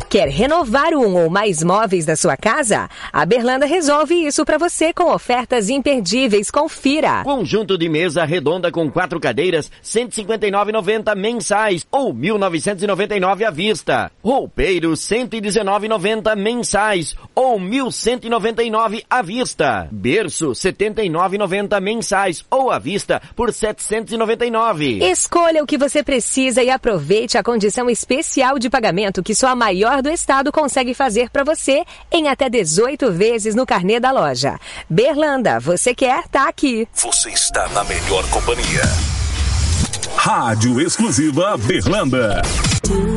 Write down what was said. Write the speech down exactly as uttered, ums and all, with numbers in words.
Quer renovar um ou mais móveis da sua casa? A Berlanda resolve isso para você com ofertas imperdíveis. Confira. Conjunto de mesa redonda com quatro cadeiras, cento e cinquenta e nove reais e noventa centavos mensais ou mil novecentos e noventa e nove reais à vista. Roupeiro, cento e dezenove reais e noventa centavos mensais ou mil cento e noventa e nove reais à vista. Berço, setenta e nove reais e noventa centavos mensais ou à vista por setecentos e noventa e nove reais. Escolha o que você precisa e aproveite a condição especial de pagamento que só a maior do estado consegue fazer para você em até dezoito vezes no carnê da loja. Berlanda, você quer, tá aqui. Você está na melhor companhia. Rádio Exclusiva Berlanda.